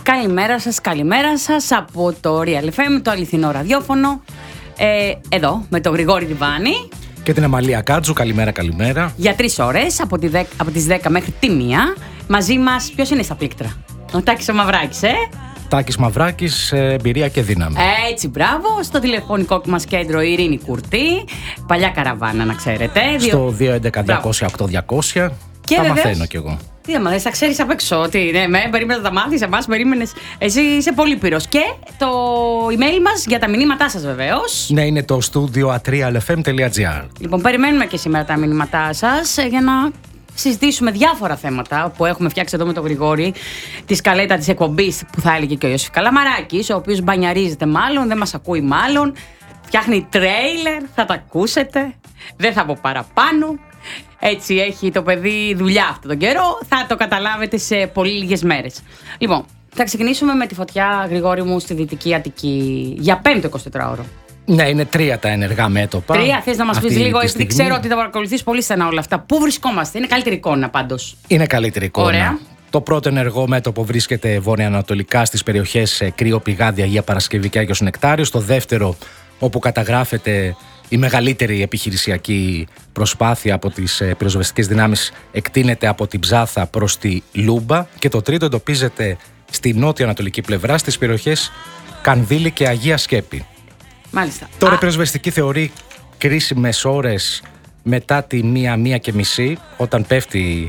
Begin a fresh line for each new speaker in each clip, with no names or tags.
Καλημέρα σας από το Real FM, το αληθινό ραδιόφωνο. Εδώ με τον Γρηγόρη Διβάνη.
Και την Αμαλία Κάτζου, καλημέρα.
Για 3 ώρες, από τις 10 μέχρι τη 1. Μαζί μας, ποιος είναι στα πλήκτρα? Ο Τάκης ο Μαυράκης,
Τάκης Μαυράκης, εμπειρία και δύναμη.
Έτσι, μπράβο. Στο τηλεφωνικό μας κέντρο η Ειρήνη Κουρτή. Παλιά καραβάνα, να ξέρετε.
Στο 211-200-8200.
Και
τα
βεβαίως,
μαθαίνω κι εγώ.
Τι δεν μαθαίνεις, τα ξέρεις απ' έξω. Περίμενες να τα μάθεις, εμάς περίμενες. Εσύ είσαι πολύ πυρός. Και το email μας για τα μηνύματά σας, βεβαίως.
Ναι, είναι το studio atrialfm.gr.
Λοιπόν, περιμένουμε και σήμερα τα μηνύματά σας για να συζητήσουμε διάφορα θέματα που έχουμε φτιάξει εδώ με τον Γρηγόρη, τη σκαλέτα της εκπομπής που θα έλεγε και ο Ιωσήφ Καλαμαράκης, ο οποίος μπανιαρίζεται μάλλον, δεν μας ακούει μάλλον, φτιάχνει τρέιλερ, θα τα ακούσετε, δεν θα πω παραπάνω. Έτσι έχει το παιδί δουλειά αυτόν τον καιρό, θα το καταλάβετε σε πολύ λίγες μέρες. Λοιπόν, θα ξεκινήσουμε με τη φωτιά, Γρηγόρη μου, στη Δυτική Αττική για 5ο 24ωρο.
Ναι, είναι 3 τα ενεργά μέτωπα.
3, θες να μας πεις λίγο, επειδή ξέρω ότι τα παρακολουθείς πολύ στενά όλα αυτά. Πού βρισκόμαστε, είναι καλύτερη εικόνα πάντως?
Είναι καλύτερη εικόνα.
Ωραία.
Το πρώτο ενεργό μέτωπο βρίσκεται βόρεια-ανατολικά στις περιοχές Κρύο, Πηγάδι, Αγία Παρασκευή και Άγιος Νεκτάριος. Το δεύτερο, όπου καταγράφεται η μεγαλύτερη επιχειρησιακή προσπάθεια από τις πυροσβεστικές δυνάμεις, εκτείνεται από την Ψάθα προς τη Λούμπα. Και το τρίτο εντοπίζεται στη νότιο-ανατολική πλευρά, στις περιοχές Κανδύλη και Αγία Σκέπη.
Μάλιστα.
Τώρα η πυροσβεστική θεωρεί κρίσιμες ώρες μετά τη 1:30, όταν πέφτει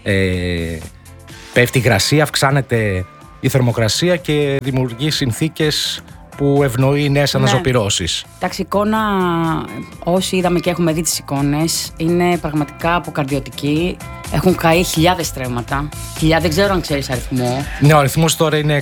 η υγρασία, αυξάνεται η θερμοκρασία και δημιουργεί συνθήκες που ευνοεί νέες αναζωπυρώσεις.
Εντάξει, εικόνα, όσοι είδαμε και έχουμε δει τις εικόνες, είναι πραγματικά αποκαρδιωτική. Έχουν καεί χιλιάδες στρέμματα. Δεν ξέρω αν ξέρεις αριθμό.
Ναι, ο αριθμός τώρα είναι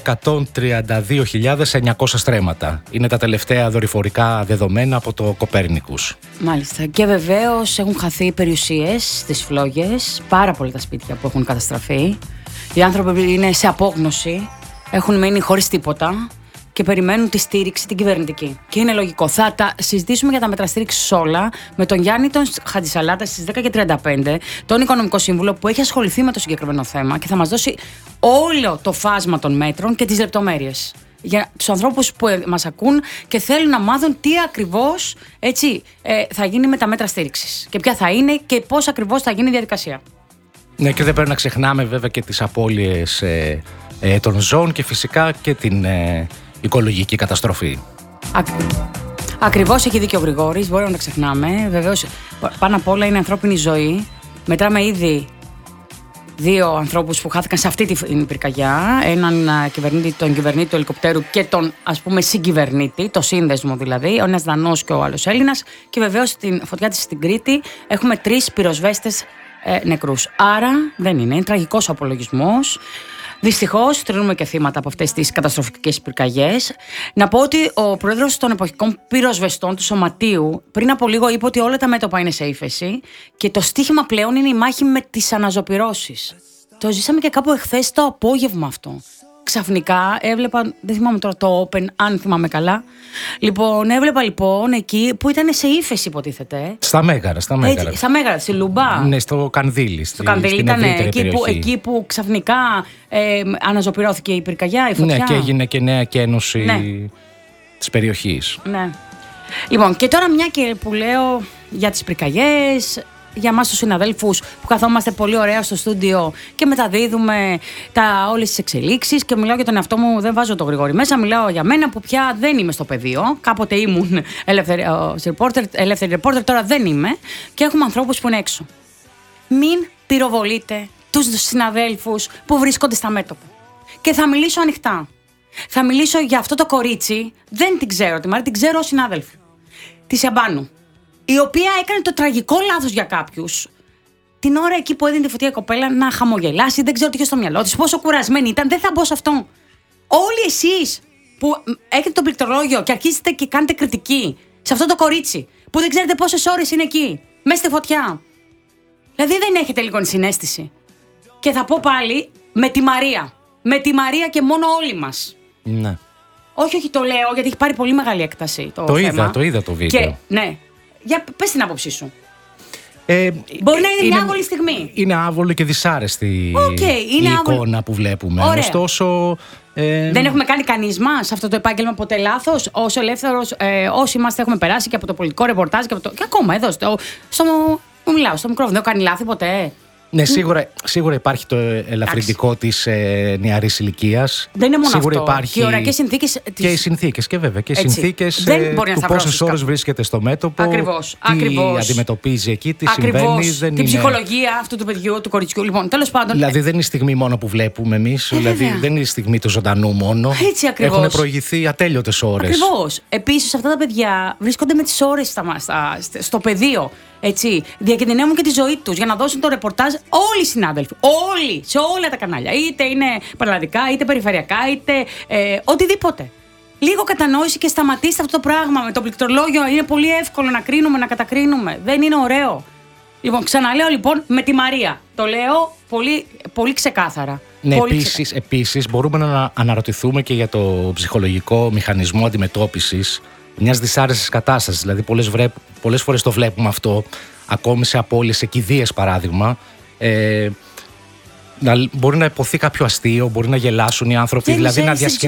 132.900 στρέμματα. Είναι τα τελευταία δορυφορικά δεδομένα από το Κοπέρνικους.
Μάλιστα. Και βεβαίως έχουν χαθεί περιουσίες στις φλόγες. Πάρα πολλά τα σπίτια που έχουν καταστραφεί. Οι άνθρωποι είναι σε απόγνωση. Έχουν μείνει χωρίς τίποτα. Και περιμένουν τη στήριξη την κυβερνητική. Και είναι λογικό. Θα τα συζητήσουμε για τα μέτρα στήριξης όλα με τον Γιάννη τον Χατζησαλάτα στις 10:35, τον Οικονομικό Σύμβουλο που έχει ασχοληθεί με το συγκεκριμένο θέμα και θα μας δώσει όλο το φάσμα των μέτρων και τις λεπτομέρειες. Για τους ανθρώπους που μας ακούν και θέλουν να μάθουν τι ακριβώς θα γίνει με τα μέτρα στήριξης. Και ποια θα είναι και πώς ακριβώς θα γίνει η διαδικασία.
Ναι, και δεν πρέπει να ξεχνάμε βέβαια και τις απώλειες των ζώων και φυσικά και την οικολογική καταστροφή.
Ακριβώς, έχει δίκιο ο Γρηγόρης, μπορεί να τα ξεχνάμε. Βεβαίως, πάνω απ' όλα είναι ανθρώπινη ζωή. Μετράμε ήδη 2 ανθρώπους που χάθηκαν σε αυτή την πυρκαγιά. Έναν τον κυβερνήτη του ελικοπτέρου και τον συγκυβερνήτη, το σύνδεσμο δηλαδή, ο ένας Δανός και ο άλλος Έλληνας. Και βεβαίως στην φωτιά της στην Κρήτη έχουμε 3 πυροσβέστες νεκρούς. Άρα δεν είναι τραγικός ο απολογισμός. Δυστυχώς, τρώνουμε και θύματα από αυτές τις καταστροφικές πυρκαγιές. Να πω ότι ο πρόεδρος των εποχικών πυροσβεστών του Σωματείου πριν από λίγο είπε ότι όλα τα μέτωπα είναι σε ύφεση και το στίχημα πλέον είναι η μάχη με τις αναζωπυρώσεις. Το ζήσαμε και κάπου εχθές το απόγευμα αυτό. Ξαφνικά έβλεπα, δεν θυμάμαι τώρα το Open, αν θυμάμαι καλά. Έβλεπα εκεί που ήταν σε ύφεση, υποτίθεται.
Στα Μέγαρα.
Στα Μέγαρα, στη Λουμπά.
Ναι, στο Κανδύλι.
Στο Κανδύλι ήταν εκεί που ξαφνικά αναζωπυρώθηκε η πυρκαγιά, η φωτιά.
Ναι, και έγινε και νέα καίνωση της περιοχής.
Ναι. Λοιπόν, και τώρα μια και που λέω για τις πυρκαγιές, για εμάς τους συναδέλφους που καθόμαστε πολύ ωραία στο στούντιο και μεταδίδουμε όλες τις εξελίξεις, και μιλάω για τον εαυτό μου, δεν βάζω το Γρηγόρη μέσα, μιλάω για μένα που πια δεν είμαι στο πεδίο. Κάποτε ήμουν ελεύθερη ρεπόρτερ, τώρα δεν είμαι, και έχουμε ανθρώπους που είναι έξω. Μην πυροβολείτε τους συναδέλφους που βρίσκονται στα μέτωπα. Και θα μιλήσω ανοιχτά. Θα μιλήσω για αυτό το κορίτσι, δεν την ξέρω, την ξέρω ως συνάδελφο, τη Σεμπάνου, η οποία έκανε το τραγικό λάθος για κάποιους την ώρα εκεί που έδινε τη φωτιά η κοπέλα να χαμογελάσει, δεν ξέρω τι είχε στο μυαλό της, πόσο κουρασμένη ήταν, δεν θα μπω σε αυτό. Όλοι εσείς που έχετε το πληκτρολόγιο και αρχίζετε και κάνετε κριτική σε αυτό το κορίτσι που δεν ξέρετε πόσες ώρες είναι εκεί, μέσα στη φωτιά. Δηλαδή δεν έχετε λίγο συναίσθηση. Και θα πω πάλι με τη Μαρία. Με τη Μαρία και μόνο όλοι μας.
Ναι.
Όχι, το λέω γιατί έχει πάρει πολύ μεγάλη έκταση το θέμα.
Το είδα το βίντεο.
Και, ναι. Για πες την άποψή σου. Μπορεί να είναι μια άβολη στιγμή.
Είναι άβολη και δυσάρεστη η εικόνα που βλέπουμε.
Ωραία.
Ωστόσο.
Δεν έχουμε κάνει κανείς μας αυτό το επάγγελμα ποτέ λάθος. Όσο ελεύθερος, όσοι είμαστε, έχουμε περάσει και από το πολιτικό ρεπορτάζ και ακόμα εδώ, μιλάω στο μικρόφωνο. Δεν έχω κάνει λάθη ποτέ.
Ναι, σίγουρα υπάρχει το ελαφρυντικό της νεαρής ηλικίας.
Δεν είναι μόνο
σίγουρα
αυτό.
Υπάρχει
και οι ωρακές συνθήκες.
Και οι συνθήκες, και βέβαια. Και οι συνθήκες του πόσες ώρες βρίσκεται στο μέτωπο.
Ακριβώς.
Τι αντιμετωπίζει εκεί, τι συμβαίνει.
Την ψυχολογία αυτού του παιδιού, του κοριτσιού. Λοιπόν, τέλος πάντων.
Δηλαδή δεν είναι η στιγμή μόνο που βλέπουμε εμείς. Δηλαδή δεν είναι η στιγμή του ζωντανού μόνο.
Έτσι ακριβώς.
Έχουν προηγηθεί ατέλειωτες ώρες.
Ακριβώς. Επίσης, αυτά τα παιδιά βρίσκονται με τις ώρες στο πεδίο. Έτσι, διακινδυνεύουν και τη ζωή τους για να δώσουν το ρεπορτάζ όλοι οι συνάδελφοι. Όλοι, σε όλα τα κανάλια. Είτε είναι πανελλαδικά, είτε περιφερειακά, είτε οτιδήποτε. Λίγο κατανόηση και σταματήστε αυτό το πράγμα. Με το πληκτρολόγιο είναι πολύ εύκολο να κρίνουμε, να κατακρίνουμε. Δεν είναι ωραίο. Λοιπόν, ξαναλέω λοιπόν με τη Μαρία. Το λέω πολύ, πολύ ξεκάθαρα.
Ναι, επίσης μπορούμε να αναρωτηθούμε και για το ψυχολογικό μηχανισμό αντιμετώπισης μιας δυσάρεστης κατάστασης. Δηλαδή, πολλές φορές το βλέπουμε αυτό, ακόμη σε απώλειες, σε κηδείες παράδειγμα. Μπορεί να υποθεί κάποιο αστείο, μπορεί να γελάσουν οι άνθρωποι, δηλαδή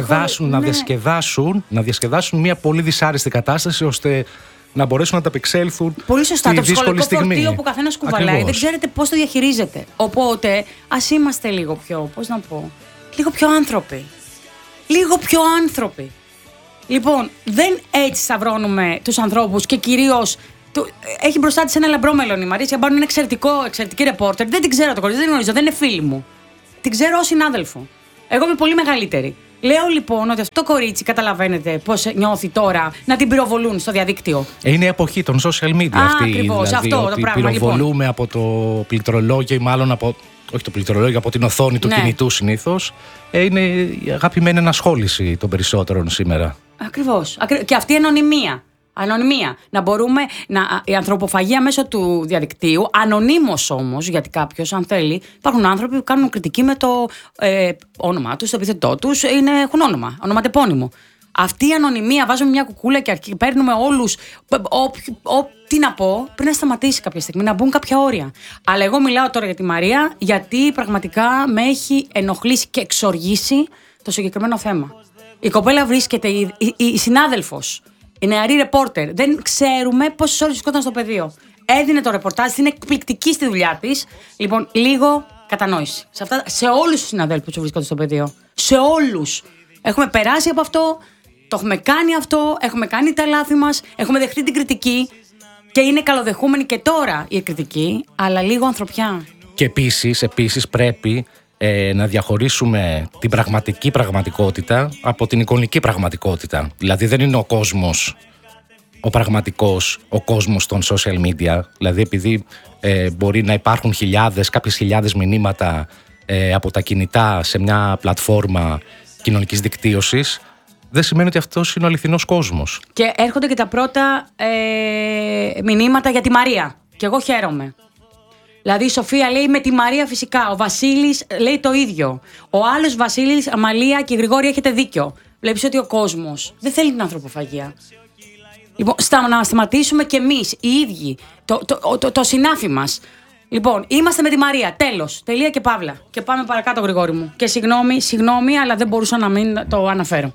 να διασκεδάσουν μια πολύ δυσάρεστη κατάσταση, ώστε να μπορέσουν να ανταπεξέλθουν.
Πολύ σωστά. Το ψυχολογικό φορτίο που ο καθένας κουβαλάει.
Ακριβώς.
Δεν ξέρετε πώς το διαχειρίζεται. Οπότε, ας είμαστε λίγο πιο, λίγο πιο άνθρωποι. Λίγο πιο άνθρωποι. Λοιπόν, δεν έτσι σταυρώνουμε τους ανθρώπους και κυρίως. Έχει μπροστά της ένα λαμπρό μέλλον η Μαρίσια Μπάρνου, είναι εξαιρετική ρεπόρτερ. Δεν την ξέρω το κορίτσι, δεν την γνωρίζω, δεν είναι φίλη μου. Την ξέρω ως συνάδελφο. Εγώ είμαι πολύ μεγαλύτερη. Λέω λοιπόν ότι αυτό το κορίτσι, καταλαβαίνετε πώς νιώθει τώρα να την πυροβολούν στο διαδίκτυο.
Είναι η εποχή των social media αυτή.
Ακριβώς,
δηλαδή,
αυτό
ότι
το πράγμα.
Πυροβολούμε
λοιπόν
από το πληκτρολόγιο ή μάλλον από. Όχι το πληκτρολόγιο, από την οθόνη του κινητού συνήθως. Είναι η αγαπημένη ενασχόληση των περισσότερων σήμερα.
Ακριβώς. Και αυτή η ανωνυμία. Να μπορούμε η ανθρωποφαγία μέσω του διαδικτύου, ανωνύμως όμως, γιατί κάποιος, αν θέλει, υπάρχουν άνθρωποι που κάνουν κριτική με το όνομά τους, το επίθετό τους, έχουν όνομα, ονοματεπώνυμο. Αυτή η ανωνυμία, βάζουμε μια κουκούλα και παίρνουμε όλους. Τι να πω, πρέπει να σταματήσει κάποια στιγμή, να μπουν κάποια όρια. Αλλά εγώ μιλάω τώρα για τη Μαρία, γιατί πραγματικά με έχει ενοχλήσει και εξοργήσει το συγκεκριμένο θέμα. Η κοπέλα βρίσκεται, η συνάδελφος, η νεαρή ρεπόρτερ, δεν ξέρουμε πόσες ώρες βρισκόταν στο πεδίο. Έδινε το ρεπορτάζ, είναι εκπληκτική στη δουλειά της. Λοιπόν, λίγο κατανόηση. Σε όλους τους συναδέλφους που βρισκόνται στο πεδίο. Σε όλους. Έχουμε περάσει από αυτό, το έχουμε κάνει αυτό, έχουμε κάνει τα λάθη μας, έχουμε δεχτεί την κριτική και είναι καλοδεχούμενη και τώρα η κριτική, αλλά λίγο ανθρωπιά.
Και επίσης πρέπει να διαχωρίσουμε την πραγματική πραγματικότητα από την εικονική πραγματικότητα. Δηλαδή δεν είναι ο κόσμος ο πραγματικός, ο κόσμος των social media. Δηλαδή επειδή μπορεί να υπάρχουν κάποιες χιλιάδες μηνύματα από τα κινητά σε μια πλατφόρμα κοινωνικής δικτύωσης, δεν σημαίνει ότι αυτός είναι ο αληθινός κόσμος.
Και έρχονται και τα πρώτα μηνύματα για τη Μαρία. Και εγώ χαίρομαι. Δηλαδή η Σοφία λέει με τη Μαρία φυσικά. Ο Βασίλης λέει το ίδιο. Ο άλλος Βασίλης, Αμαλία και η Γρηγόρη έχετε δίκιο. Βλέπεις ότι ο κόσμος δεν θέλει την ανθρωποφαγία. Λοιπόν, να σταματήσουμε κι εμείς οι ίδιοι το συνάφι μας. Λοιπόν, είμαστε με τη Μαρία. Τέλος. Τελεία και παύλα. Και πάμε παρακάτω, Γρηγόρη μου. Και συγγνώμη, αλλά δεν μπορούσα να μην το αναφέρω.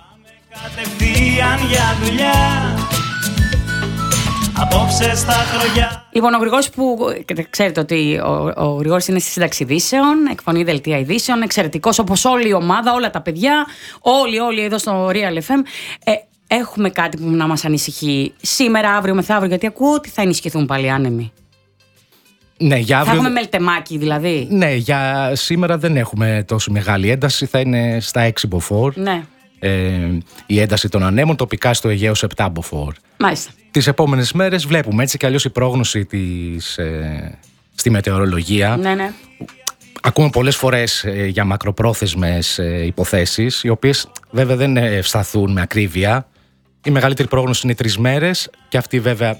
Λοιπόν, ο Γρηγόρης που ξέρετε ότι ο Γρηγόρης είναι στη σύνταξη ειδήσεων, εκφωνεί δελτία ειδήσεων, εξαιρετικός όπως όλη η ομάδα, όλα τα παιδιά, όλοι εδώ στο Real FM. Έχουμε κάτι που να μας ανησυχεί σήμερα, αύριο, μεθαύριο, γιατί ακούω ότι θα ενισχυθούν πάλι άνεμοι.
Ναι, για αύριο...
Θα έχουμε μελτεμάκι δηλαδή.
Ναι, για σήμερα δεν έχουμε τόσο μεγάλη ένταση, θα είναι στα 6 μποφόρ.
Ναι.
Η ένταση των ανέμων, τοπικά στο Αιγαίο σε 7 μποφόρ.
Μάλιστα.
Τις επόμενες μέρες βλέπουμε έτσι κι αλλιώς η πρόγνωση στη μετεωρολογία.
Ναι.
Ακούμε πολλές φορές για μακροπρόθεσμες υποθέσεις, οι οποίες βέβαια δεν ευσταθούν με ακρίβεια. Η μεγαλύτερη πρόγνωση είναι 3 μέρες και αυτή βέβαια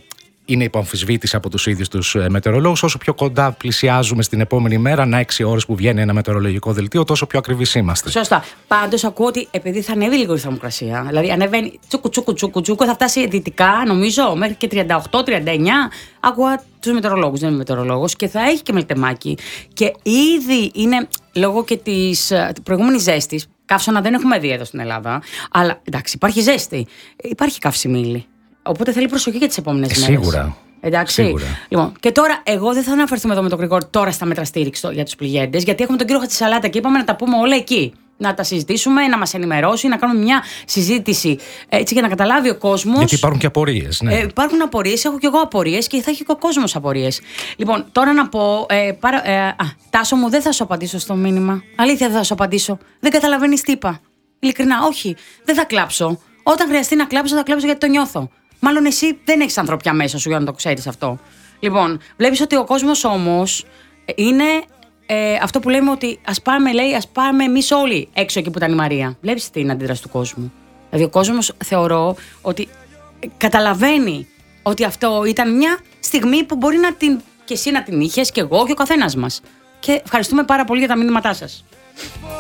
είναι υπό αμφισβήτηση από τους ίδιους τους μετεωρολόγους. Όσο πιο κοντά πλησιάζουμε στην επόμενη μέρα, ανά 6 ώρες που βγαίνει ένα μετεωρολογικό δελτίο, τόσο πιο ακριβείς είμαστε.
Σωστά. Πάντως ακούω ότι επειδή θα ανέβει λίγο η θερμοκρασία, δηλαδή ανεβαίνει τσούκου, θα φτάσει δυτικά, νομίζω, μέχρι και 38-39. Ακούω τους μετεωρολόγους, δεν είμαι μετεωρολόγος, και θα έχει και μελτεμάκι. Και ήδη είναι λόγω και της προηγούμενης ζέστης. Καύσωνα δεν έχουμε δει εδώ στην Ελλάδα. Αλλά εντάξει, υπάρχει ζέστη. Υπάρχει καυσιμίλη. Οπότε θέλει προσοχή για τις επόμενες μέρες.
Σίγουρα.
Εντάξει.
Σίγουρα.
Λοιπόν, και τώρα, εγώ δεν θα αναφερθούμε εδώ με τον Γρηγόρη τώρα στα μέτρα στήριξη για τους πληγέντες, γιατί έχουμε τον κύριο Χατσισαλάτα και είπαμε να τα πούμε όλα εκεί. Να τα συζητήσουμε, να μας ενημερώσει, να κάνουμε μια συζήτηση έτσι για να καταλάβει ο κόσμος.
Γιατί υπάρχουν και απορίες. Ναι.
Υπάρχουν απορίες, έχω και εγώ απορίες και θα έχει και ο κόσμος απορίες. Λοιπόν, τώρα να πω. Τάσο μου, δεν θα σου απαντήσω στο μήνυμα. Αλήθεια, δεν θα σου απαντήσω. Δεν καταλαβαίνεις τι είπα. Ειλικρινά, όχι. Δεν θα κλάψω. Όταν χρειαστεί να κλάψω, θα κλάψω γιατί το νιώθω. Μάλλον εσύ δεν έχεις ανθρωπιά μέσα σου για να το ξέρεις αυτό. Λοιπόν, βλέπεις ότι ο κόσμος όμως είναι αυτό που λέμε ότι ας πάμε εμείς όλοι έξω εκεί που ήταν η Μαρία. Βλέπεις την αντίδραση του κόσμου. Δηλαδή ο κόσμος θεωρώ ότι καταλαβαίνει ότι αυτό ήταν μια στιγμή που μπορεί να την, και εσύ να την είχες και εγώ και ο καθένας μας. Και ευχαριστούμε πάρα πολύ για τα μήνυματά σας.